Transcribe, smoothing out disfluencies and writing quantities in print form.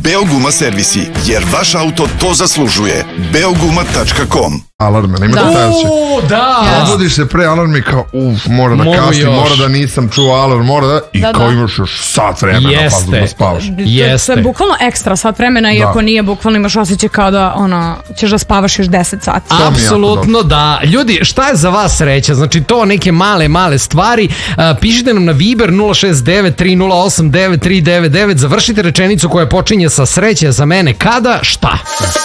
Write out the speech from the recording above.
Beoguma servisi, jer vaš auto to zaslužuje. Beoguma.com. Alarme, nema da taj osjećaj. Da. Budiš se pre alarm i kao, mora da kasnim, mora da nisam čuo alarm, mora da... I kao imaš još sat vremena pa da spavaš. To je bukvalno ekstra sat vremena, iako nije bukvalno, imaš osjećaj kao da ćeš da spavaš još 10 sati. Apsolutno da. Ljudi, šta je za vas sreća? Znači to neke male stvari. Pišite nam na Viber 069 308 9399. Završite rečenicu koja počinje sa sreće za mene kada, šta?